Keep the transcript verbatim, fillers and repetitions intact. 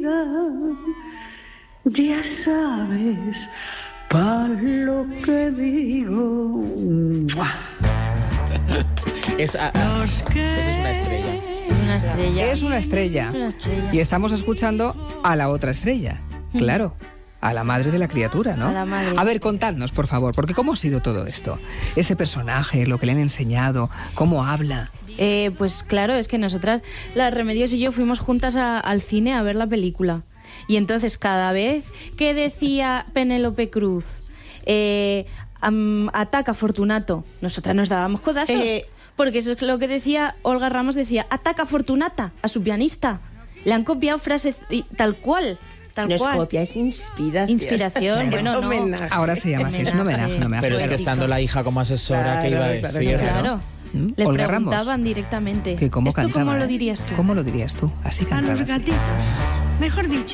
vida, ya sabes para lo que digo. Es, a, a, eso es una estrella. Es una estrella. Es una estrella. Es una estrella. Y estamos escuchando a la otra estrella, claro. A la madre de la criatura, ¿no? A la madre. A ver, contadnos, por favor, porque ¿cómo ha sido todo esto? Ese personaje, lo que le han enseñado, cómo habla. Eh, pues claro, es que nosotras, las Remedios y yo, fuimos juntas a, al cine a ver la película. Y entonces cada vez que decía Penélope Cruz, eh, um, ataca Fortunato, nosotras nos dábamos codazos. Eh, porque eso es lo que decía Olga Ramos, decía, ataca Fortunata, a su pianista. Le han copiado frases tal cual. Tal no cual. es copia, es inspiración. Inspiración, bueno, no. Homenaje. Ahora se llama así, es un homenaje, un homenaje. Pero es que estando la hija como asesora, claro, ¿qué iba a decir? Claro, claro. claro. ¿Mm? Les Olga preguntaban Ramos. directamente. Que cómo ¿Esto cantaba, cómo lo eh? dirías tú? ¿Cómo lo dirías tú? Así A cantaba. los gatitos, mejor dicho.